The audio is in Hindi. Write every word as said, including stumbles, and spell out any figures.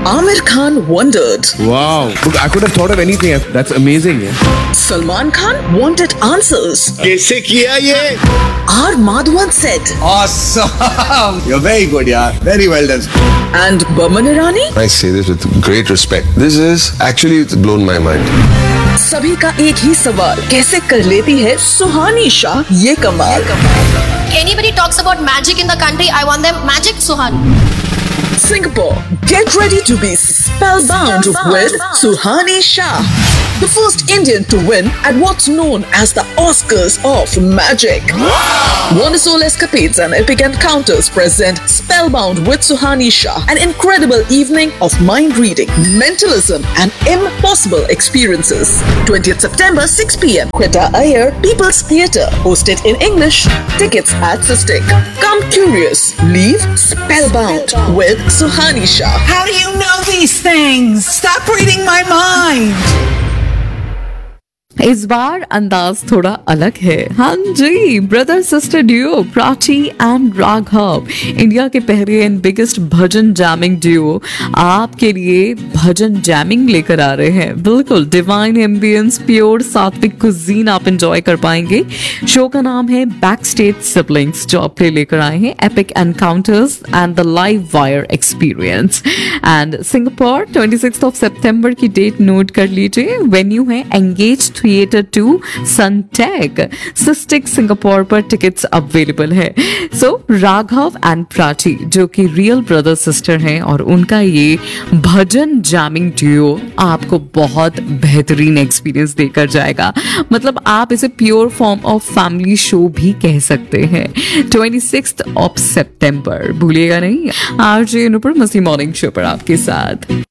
Amir Khan wondered. Wow. Look, I could have thought of anything. That's amazing. Yeah. Salman Khan wanted answers. कैसे किया ये? R. Madhavan said. Awesome. You're very good, yaar. Very well done. And Boman Irani? I say this with great respect. This is actually it's blown my mind. सभी का एक ही सवाल, कैसे कर लेती है सुहानी शाह ये कमाल? Anybody talks about magic in the country, I want them magic Suhan. Singapore, get ready to be spellbound with Suhani Shah, the first Indian to win at what's known as the Oscars of Magic. Wonderful escapades and epic encounters present Spellbound with Suhani Shah, an incredible evening of mind reading, mentalism, and impossible experiences. twentieth September, six p m Quetta Iyer People's Theatre, hosted in English. Tickets at Sistik. Come curious, leave spellbound with Suhani Shah. How do you know these things? Stop reading my mind. इस बार अंदाज थोड़ा अलग है। हाँ जी, brother sister duo Prachi and Raghav, India के पहले and biggest bhajan jamming duo आपके लिए भजन जैमिंग लेकर आ रहे हैं। बिल्कुल डिवाइन एम्बियंस, प्योर सात्विक कुजीन आप एंजॉय कर पाएंगे। शो का नाम है बैक स्टेज सिबलिंग्स, जो आपके लेकर आए हैं epic encounters and the live wire experience. And Singapore twenty six of सितंबर की डेट नोट कर लीजिए। वेन्यू है engage theatre to Sunteck, cystic Singapore पर टिकट्स अवेलेबल है। सो राघव एंड प्राची जो कि रियल ब्रदर सिस्टर हैं और उनका ये भजन जैमिंग ड्यूओ आपको बहुत बेहतरीन एक्सपीरियंस देकर जाएगा। मतलब आप इसे pure form of family show भी कह सकते हैं। ट्वेंटी सिक्स ऑफ सितंबर भूलिएगा नहीं। आरजे अनुपर मस्ती मॉर्निंग शो पर आपके साथ।